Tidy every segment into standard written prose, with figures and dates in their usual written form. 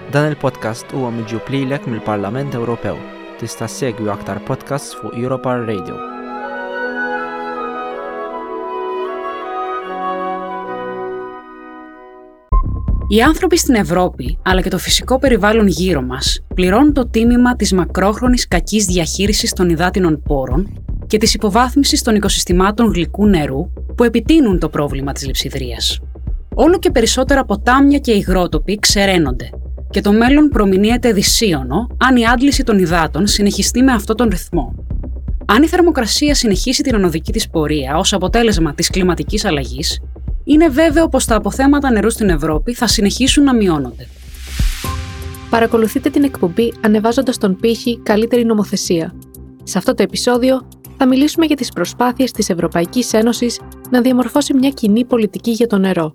Dan il-podcast huwa miġjub lilek mill-Parlament Ewropew. Tista' ssegwi aktar podcasts fuq Europar Radio. Οι άνθρωποι στην Ευρώπη, αλλά και το φυσικό περιβάλλον γύρω μας, πληρώνουν το τίμημα της μακρόχρονης κακής διαχείρισης των υδάτινων πόρων και της υποβάθμισης των οικοσυστημάτων γλυκού νερού που επιτείνουν το πρόβλημα της λειψιδρίας. Όλο και περισσότερα ποτάμια και υγρότοποι ξεραίνονται και το μέλλον προμηνύεται δυσίωνο αν η άντληση των υδάτων συνεχιστεί με αυτόν τον ρυθμό. Αν η θερμοκρασία συνεχίσει την ανωδική της πορεία ως αποτέλεσμα της κλιματικής αλλαγής, είναι βέβαιο πως τα αποθέματα νερού στην Ευρώπη θα συνεχίσουν να μειώνονται. Παρακολουθείτε την εκπομπή ανεβάζοντας τον πύχη «Καλύτερη νομοθεσία». Σε αυτό το επεισόδιο θα μιλήσουμε για τις προσπάθειες της Ευρωπαϊκής Ένωσης να διαμορφώσει μια κοινή πολιτική για το νερό.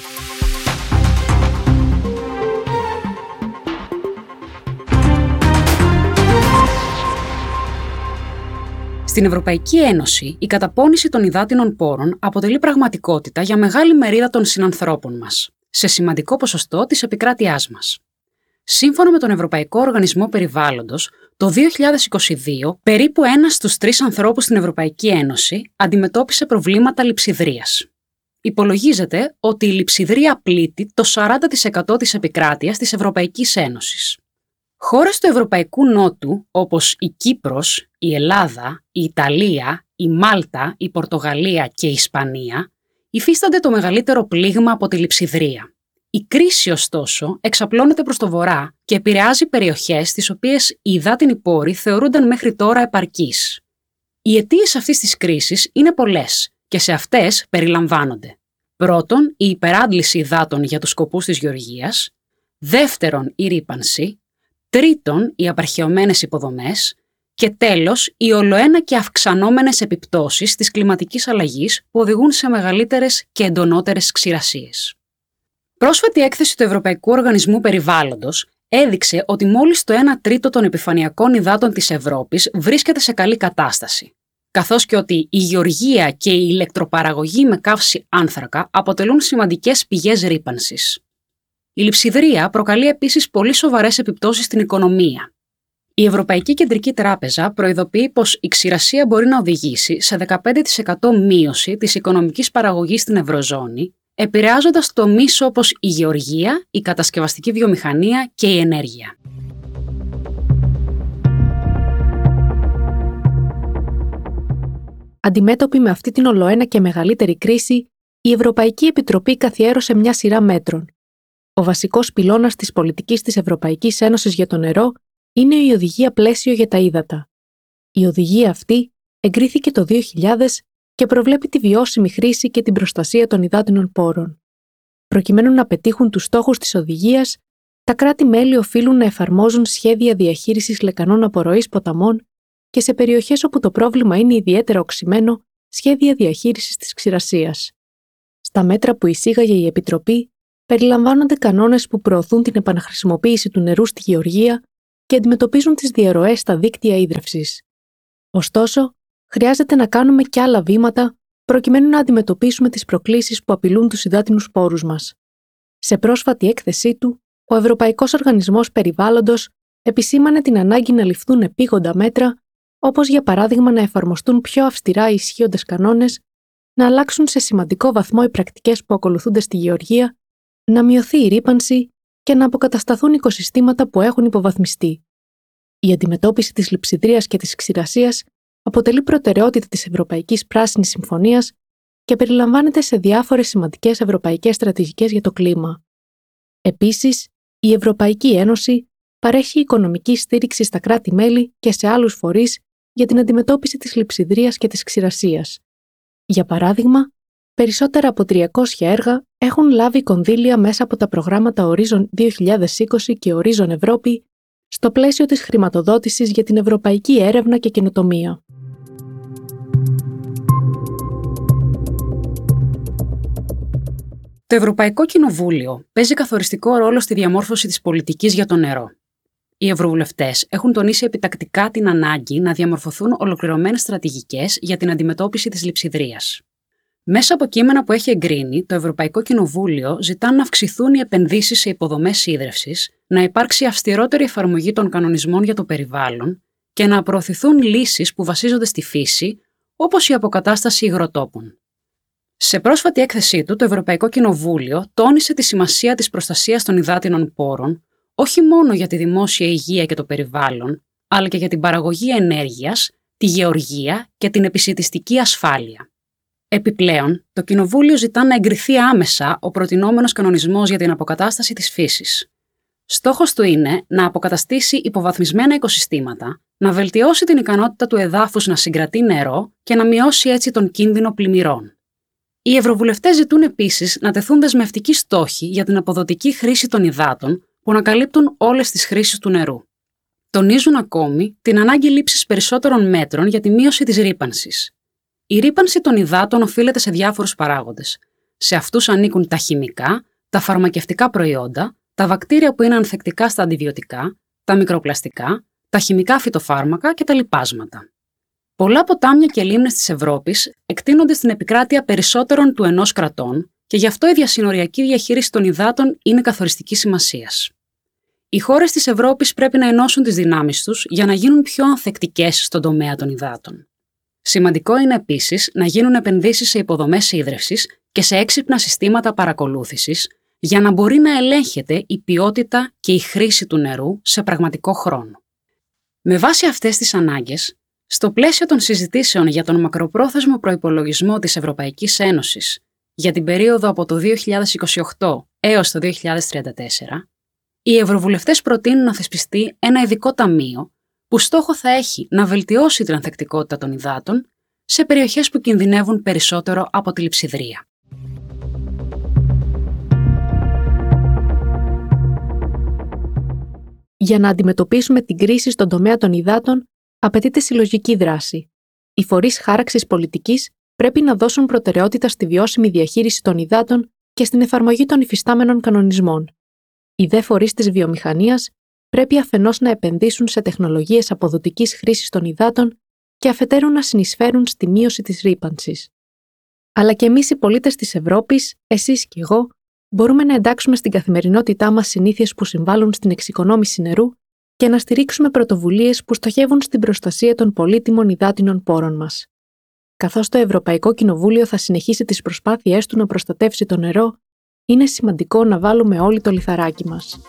Στην Ευρωπαϊκή Ένωση, η καταπώνηση των υδάτινων πόρων αποτελεί πραγματικότητα για μεγάλη μερίδα των συνανθρώπων μας, σε σημαντικό ποσοστό της επικράτειάς μας. Σύμφωνα με τον Ευρωπαϊκό Οργανισμό Περιβάλλοντος, το 2022, περίπου 1 στους 3 ανθρώπους στην Ευρωπαϊκή Ένωση αντιμετώπισε προβλήματα λειψιδρίας. Υπολογίζεται ότι η λειψιδρία πλήττει το 40% της επικράτειας της Ευρωπαϊκής Ένωσης. Χώρες του Ευρωπαϊκού Νότου, όπως η Κύπρος, η Ελλάδα, η Ιταλία, η Μάλτα, η Πορτογαλία και η Ισπανία, υφίστανται το μεγαλύτερο πλήγμα από τη λειψιδρία. Η κρίση, ωστόσο, εξαπλώνεται προς το βορρά και επηρεάζει περιοχές στις οποίες οι υδάτινοι πόροι θεωρούνταν μέχρι τώρα επαρκείς. Οι αιτίες αυτής της κρίσης είναι πολλές και σε αυτές περιλαμβάνονται: πρώτον, η υπεράντληση υδάτων για τους σκοπούς της γεωργίας; δεύτερον, η ρύπανση; τρίτον, οι απαρχαιωμένες υποδομές; και τέλος, οι ολοένα και αυξανόμενες επιπτώσεις της κλιματικής αλλαγής που οδηγούν σε μεγαλύτερες και εντονότερες ξηρασίες. Πρόσφατη έκθεση του Ευρωπαϊκού Οργανισμού Περιβάλλοντος έδειξε ότι μόλις το 1/3 των επιφανειακών υδάτων της Ευρώπης βρίσκεται σε καλή κατάσταση, καθώς και ότι η γεωργία και η ηλεκτροπαραγωγή με καύση άνθρακα αποτελούν σημαντικές πηγές ρύπανσης. Η λειψιδρία προκαλεί επίσης πολύ σοβαρές επιπτώσεις στην οικονομία. Η Ευρωπαϊκή Κεντρική Τράπεζα προειδοποιεί πως η ξηρασία μπορεί να οδηγήσει σε 15% μείωση της οικονομικής παραγωγής στην Ευρωζώνη, επηρεάζοντας τομείς όπως η γεωργία, η κατασκευαστική βιομηχανία και η ενέργεια. Αντιμέτωπη με αυτή την ολοένα και μεγαλύτερη κρίση, η Ευρωπαϊκή Επιτροπή καθιέρωσε μια σειρά μέτρων. Ο βασικός πυλώνας της πολιτικής της Ευρωπαϊκής Ένωσης για το νερό είναι η Οδηγία Πλαίσιο για τα Ύδατα. Η οδηγία αυτή εγκρίθηκε το 2000 και προβλέπει τη βιώσιμη χρήση και την προστασία των υδάτινων πόρων. Προκειμένου να πετύχουν τους στόχους της οδηγίας, τα κράτη-μέλη οφείλουν να εφαρμόζουν σχέδια διαχείρισης λεκανών απορροής ποταμών και σε περιοχές όπου το πρόβλημα είναι ιδιαίτερα οξυμένο, σχέδια διαχείρισης της ξηρασίας. Στα μέτρα που εισήγαγε η Επιτροπή, περιλαμβάνονται κανόνες που προωθούν την επαναχρησιμοποίηση του νερού στη γεωργία και αντιμετωπίζουν τις διαρροές στα δίκτυα ίδρευσης. Ωστόσο, χρειάζεται να κάνουμε και άλλα βήματα προκειμένου να αντιμετωπίσουμε τις προκλήσεις που απειλούν τους υδάτινους πόρους μας. Σε πρόσφατη έκθεσή του, ο Ευρωπαϊκός Οργανισμός Περιβάλλοντος επισήμανε την ανάγκη να ληφθούν επίγοντα μέτρα, όπως για παράδειγμα να εφαρμοστούν πιο αυστηρά οι ισχύοντες κανόνες, να αλλάξουν σε σημαντικό βαθμό οι πρακτικές που ακολουθούνται στη γεωργία, να μειωθεί η ρύπανση και να αποκατασταθούν οικοσυστήματα που έχουν υποβαθμιστεί. Η αντιμετώπιση της λειψιδρίας και της ξηρασίας αποτελεί προτεραιότητα της Ευρωπαϊκής Πράσινης Συμφωνίας και περιλαμβάνεται σε διάφορες σημαντικές ευρωπαϊκές στρατηγικές για το κλίμα. Επίσης, η Ευρωπαϊκή Ένωση παρέχει οικονομική στήριξη στα κράτη-μέλη και σε άλλους φορείς για την αντιμετώπιση της λειψιδρίας και της ξηρασίας. Για παράδειγμα, περισσότερα από 300 έργα έχουν λάβει κονδύλια μέσα από τα προγράμματα Horizon 2020 και Horizon Ευρώπη στο πλαίσιο της χρηματοδότησης για την ευρωπαϊκή έρευνα και καινοτομία. Το Ευρωπαϊκό Κοινοβούλιο παίζει καθοριστικό ρόλο στη διαμόρφωση της πολιτικής για το νερό. Οι ευρωβουλευτές έχουν τονίσει επιτακτικά την ανάγκη να διαμορφωθούν ολοκληρωμένες στρατηγικές για την αντιμετώπιση της λειψιδρίας. Μέσα από κείμενα που έχει εγκρίνει, το Ευρωπαϊκό Κοινοβούλιο ζητά να αυξηθούν οι επενδύσεις σε υποδομές ίδρευσης, να υπάρξει αυστηρότερη εφαρμογή των κανονισμών για το περιβάλλον και να προωθηθούν λύσεις που βασίζονται στη φύση, όπως η αποκατάσταση υγροτόπων. Σε πρόσφατη έκθεσή του, το Ευρωπαϊκό Κοινοβούλιο τόνισε τη σημασία της προστασίας των υδάτινων πόρων, όχι μόνο για τη δημόσια υγεία και το περιβάλλον, αλλά και για την παραγωγή ενέργειας, τη γεωργία και την επισιτιστική ασφάλεια. Επιπλέον, το Κοινοβούλιο ζητά να εγκριθεί άμεσα ο προτινόμενος κανονισμός για την αποκατάσταση της φύσης. Στόχος του είναι να αποκαταστήσει υποβαθμισμένα οικοσυστήματα, να βελτιώσει την ικανότητα του εδάφους να συγκρατεί νερό και να μειώσει έτσι τον κίνδυνο πλημμυρών. Οι ευρωβουλευτές ζητούν επίσης να τεθούν δεσμευτικοί στόχοι για την αποδοτική χρήση των υδάτων που να καλύπτουν όλες τις χρήσεις του νερού. Τονίζουν ακόμη την ανάγκη λήψης περισσότερων μέτρων για τη μείωση της ρύπανσης. Η ρύπανση των υδάτων οφείλεται σε διάφορους παράγοντες. Σε αυτούς ανήκουν τα χημικά, τα φαρμακευτικά προϊόντα, τα βακτήρια που είναι ανθεκτικά στα αντιβιωτικά, τα μικροπλαστικά, τα χημικά φυτοφάρμακα και τα λιπάσματα. Πολλά ποτάμια και λίμνες της Ευρώπης εκτείνονται στην επικράτεια περισσότερων του ενός κρατών και γι' αυτό η διασυνοριακή διαχείριση των υδάτων είναι καθοριστικής σημασίας. Οι χώρες της Ευρώπης πρέπει να ενώσουν τις δυνάμεις τους για να γίνουν πιο ανθεκτικές στον τομέα των υδάτων. Σημαντικό είναι επίσης να γίνουν επενδύσεις σε υποδομές ίδρευσης και σε έξυπνα συστήματα παρακολούθησης για να μπορεί να ελέγχεται η ποιότητα και η χρήση του νερού σε πραγματικό χρόνο. Με βάση αυτές τις ανάγκες, στο πλαίσιο των συζητήσεων για τον μακροπρόθεσμο προϋπολογισμό της Ευρωπαϊκής Ένωσης για την περίοδο από το 2028 έως το 2034, οι ευρωβουλευτές προτείνουν να θεσπιστεί ένα ειδικό ταμείο που στόχο θα έχει να βελτιώσει την ανθεκτικότητα των υδάτων σε περιοχές που κινδυνεύουν περισσότερο από τη λειψιδρία. Για να αντιμετωπίσουμε την κρίση στον τομέα των υδάτων, απαιτείται συλλογική δράση. Οι φορείς χάραξης πολιτικής πρέπει να δώσουν προτεραιότητα στη βιώσιμη διαχείριση των υδάτων και στην εφαρμογή των υφιστάμενων κανονισμών. Οι δε φορείς της βιομηχανίας πρέπει αφενός να επενδύσουν σε τεχνολογίες αποδοτικής χρήσης των υδάτων και αφετέρου να συνεισφέρουν στη μείωση της ρύπανσης. Αλλά και εμείς οι πολίτες της Ευρώπης, εσείς και εγώ, μπορούμε να εντάξουμε στην καθημερινότητά μας συνήθειες που συμβάλλουν στην εξοικονόμηση νερού και να στηρίξουμε πρωτοβουλίες που στοχεύουν στην προστασία των πολύτιμων υδάτινων πόρων μας. Καθώς το Ευρωπαϊκό Κοινοβούλιο θα συνεχίσει τις προσπάθειές του να προστατεύσει το νερό, είναι σημαντικό να βάλουμε όλοι το λιθαράκι μας.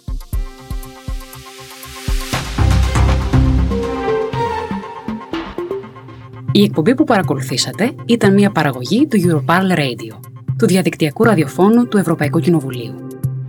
Η εκπομπή που παρακολουθήσατε ήταν μια παραγωγή του Europarl Radio, του διαδικτυακού ραδιοφώνου του Ευρωπαϊκού Κοινοβουλίου.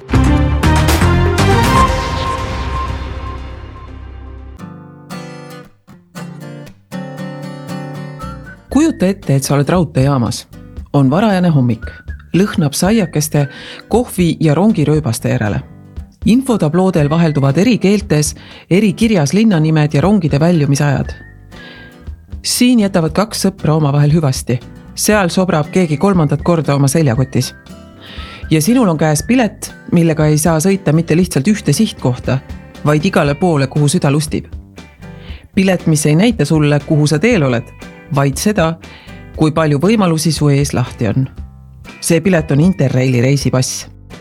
Kujuta ette, et sa oled raudteejaamas. On varajane hommik. Lõhnab saiakeste, kohvi ja rongirööbaste järele. Infotabloodel vahelduvad eri keeltes, eri kirjas linnanimed ja rongide väljumisajad. Siin jätavad kaks sõpra omavahel hüvasti. Seal sobrab keegi kolmandat korda oma seljakotis. Ja sinul on käes pilet, millega ei saa sõita mitte lihtsalt ühte sihtkohta, vaid igale poole, kuhu süda lustib. Pilet, mis ei näita sulle, kuhu sa teel oled, vaid seda, kui palju võimalusi su ees lahti on. See pilet on Interraili reisipass.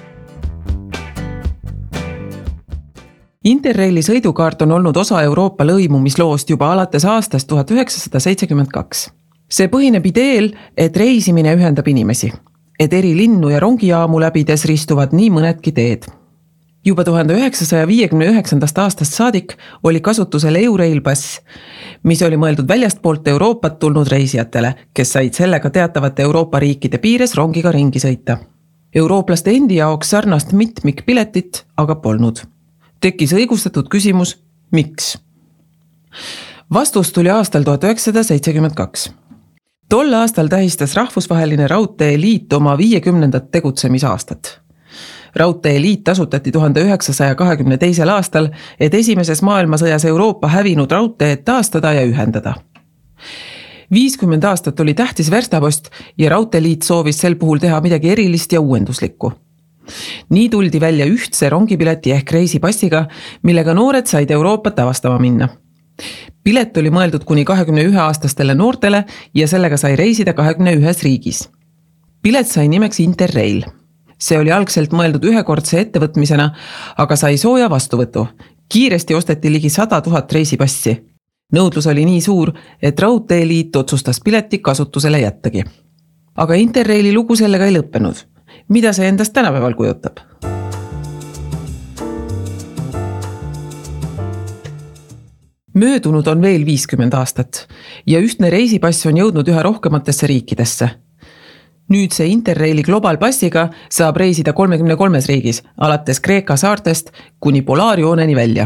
Interraili sõidukaart on olnud osa Euroopa lõimumisloost juba alates aastast 1972. See põhineb ideel, et reisimine ühendab inimesi, et eri linnu ja rongijaamu läbides ristuvad nii mõnedki teed. Juba 1959. aastast saadik oli kasutusel Eurail pass, mis oli mõeldud väljastpoolt Euroopat tulnud reisijatele, kes said sellega teatavate Euroopa riikide piires rongiga ringi sõita. Eurooplaste endi jaoks sarnast mitmikpiletit aga polnud. Tekkis õigustatud küsimus, miks? Vastus tuli aastal 1972. Tol aastal tähistas Rahvusvaheline Raudteeliit oma 50. tegutsemisaastat. Raudteeliit asutati 1922. aastal, et esimeses maailmasõjas Euroopa hävinud raudteed taastada ja ühendada. 50 aastat oli tähtis verstapost ja Raudteeliit soovis sel puhul teha midagi erilist ja uuenduslikku. Nii tuldi välja ühtse rongipileti ehk reisipassiga, millega noored said Euroopat avastama minna. Pilet oli mõeldud kuni 21-aastastele noortele ja sellega sai reisida 21 riigis. Pilet sai nimeks Interrail. See oli algselt mõeldud ühekordse ettevõtmisena, aga sai sooja vastuvõtu. Kiiresti osteti ligi 100 000 reisipassi. Nõudlus oli nii suur, et Raudteeliit otsustas pileti kasutusele jättagi. Aga Interraili lugu sellega ei lõppenud. Mida see endast tänapäeval kujutab? Möödunud on veel 50 aastat ja ühtne reisipass on jõudnud üha rohkematesse riikidesse. Nüüd see Interraili globaalpassiga saab reisida 33 riigis, alates Kreeka saartest kuni Polaarjooneni välja.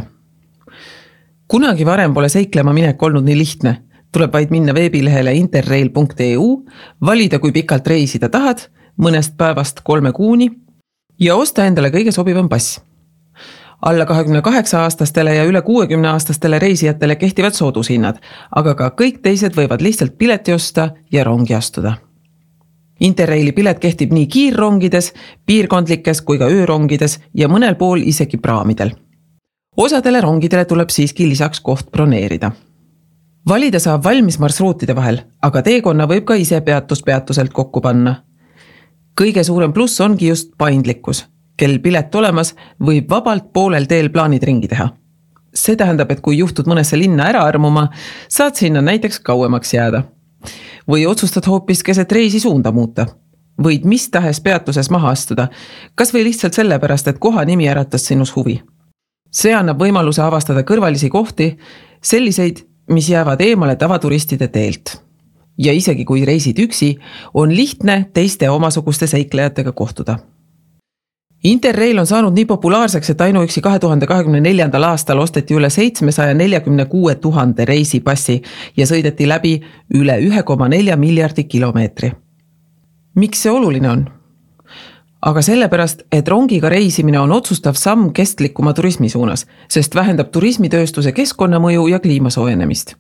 Kunagi varem pole seiklema minek olnud nii lihtne. Tuleb vaid minna veebilehele interrail.eu, valida kui pikalt reisida tahad, mõnest päevast 3 kuuni ja osta endale kõige sobivam pass. Alla 28-aastastele ja üle 60-aastastele reisijatele kehtivad soodushinnad, aga ka kõik teised võivad lihtsalt pileti osta ja rongi astuda. Interraili pilet kehtib nii kiirrongides, piirkondlikes kui ka öörongides ja mõnel pool isegi praamidel. Osadele rongidele tuleb siiski lisaks koht broneerida. Valida saab valmis marsruutide vahel, aga teekonna võib ka ise peatuselt kokku panna. Kõige suurem pluss ongi just paindlikkus. Kel pilet olemas, võib vabalt poolel teel plaanid ringi teha. See tähendab, et kui juhtud mõnesse linna ära armuma, saad sinna näiteks kauemaks jääda. Või otsustad hoopis keset reisi suunda muuta. Võid mis tahes peatuses maha astuda, kas või lihtsalt sellepärast, et koha nimi äratas sinus huvi. See annab võimaluse avastada kõrvalisi kohti, selliseid, mis jäävad eemale tavaturistide teelt. Ja isegi kui reisid üksi, on lihtne teiste omasuguste seiklejatega kohtuda. Interrail on saanud nii populaarseks, et ainuüksi 2024. aastal osteti üle 746 000 reisipassi ja sõideti läbi üle 1,4 miljardi kilomeetri. Miks see oluline on? Aga sellepärast, et rongiga reisimine on otsustav samm kestlikuma turismi suunas, sest vähendab turismitööstuse keskkonnamõju ja kliimasoojenemist.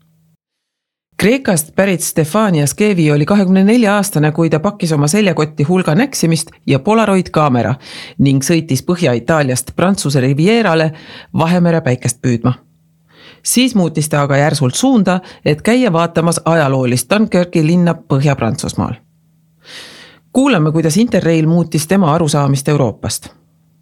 Kreekast pärit Stefania Skevi oli 24-aastane, kui ta pakkis oma seljakotti hulga näksimist ja Polaroid kaamera ning sõitis Põhja-Itaaliast Prantsuse Rivierale Vahemere päikest püüdma. Siis muutis ta aga järsult suunda, et käia vaatamas ajaloolist Dunkirki linna Põhja-Prantsusmaal. Kuulame, kuidas Interrail muutis tema arusaamist Euroopast.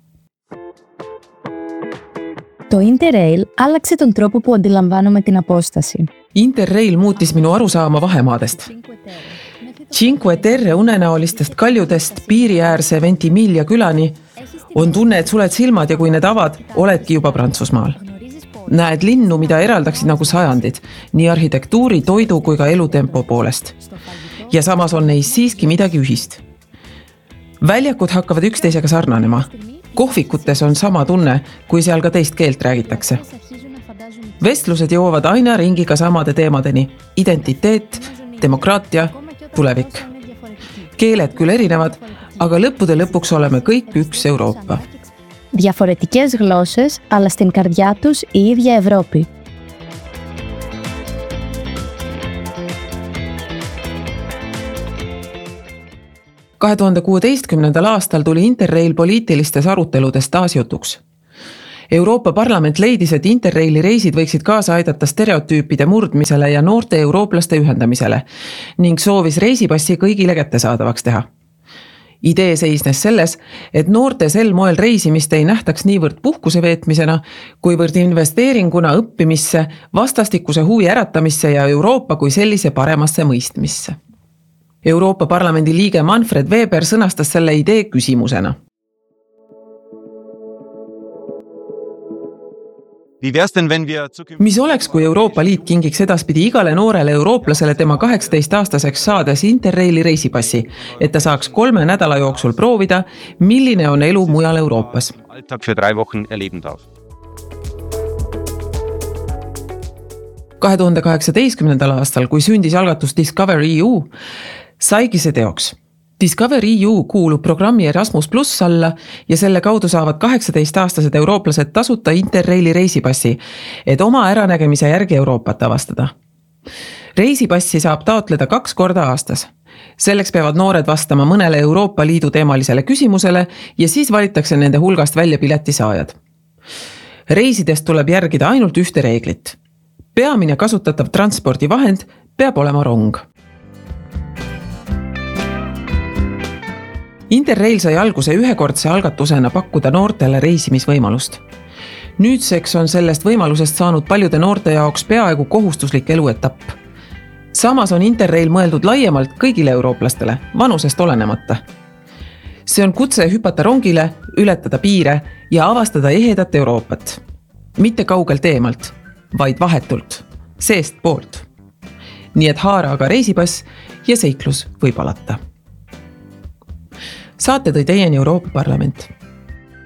Το Interrail άλλαξε τον τρόπο που αντιλαμβάνομαι την απόσταση. Interrail muutis minu arusaama vahemaadest. Cinque Terre unenäolistest kaljudest piiriäärse Ventimiglia külani on tunne, et suled silmad ja kui need avad, oledki juba Prantsusmaal. Näed linnu, mida eraldaksid nagu sajandid, nii arhitektuuri, toidu kui ka elutempo poolest. Ja samas on neis siiski midagi ühist. Väljakud hakkavad üksteisega sarnanema. Kohvikutes on sama tunne, kui seal ka teist keelt räägitakse. Vestlused jõuavad aina ringiga samade teemadeni. Identiteet, demokraatia, tulevik. Keeled küll erinevad, aga lõppude lõpuks oleme kõik üks Euroopa. Διαφορετικές γλώσσες, αλλά στην καρδιά τους η ίδια Ευρώπη. – 2016. aastal tuli Interrail poliitilistes aruteludes taas jutuks. Euroopa Parlament leidis, et Interraili reisid võiksid kaasa aidata stereotüüpide murdmisele ja noorte eurooplaste ühendamisele ning soovis reisipassi kõigile kättesaadavaks teha. Idee seisnes selles, et noorte sel moel reisimist ei nähtaks niivõrd puhkuse veetmisena, kuivõrd investeeringuna õppimisse, vastastikuse huvi äratamisse ja Euroopa kui sellise paremasse mõistmisse. Euroopa Parlamendi liige Manfred Weber sõnastas selle idee küsimusena. Mis oleks, kui Euroopa Liit kingiks edaspidi igale noorele eurooplasele tema 18-aastaseks saades Interraili reisipassi, et ta saaks 3 nädala jooksul proovida, milline on elu mujal Euroopas. 2018. aastal, kui sündis algatus Discover EU, saigi see teoks. Discover EU kuulub programmi Erasmus Plus alla ja selle kaudu saavad 18-aastased eurooplased tasuta Interraili reisipassi, et oma äranägemise järgi Euroopat avastada. Reisipassi saab taotleda 2 korda aastas. Selleks peavad noored vastama mõnele Euroopa Liidu teemalisele küsimusele ja siis valitakse nende hulgast välja piletisaajad. Reisidest tuleb järgida ainult ühte reeglit. Peamine kasutatav transpordivahend peab olema rong. Interrail sai alguse ühekordse algatusena pakkuda noortele reisimisvõimalust. Nüüdseks on sellest võimalusest saanud paljude noorte jaoks peaaegu kohustuslik eluetapp. Samas on Interrail mõeldud laiemalt kõigile eurooplastele, vanusest olenemata. See on kutse hüpata rongile, ületada piire ja avastada ehedat Euroopat. Mitte kaugelt eemalt, vaid vahetult, seest poolt. Nii et haara aga reisipass ja seiklus võib alata. Saate tõi teieni Euroopa Parlament.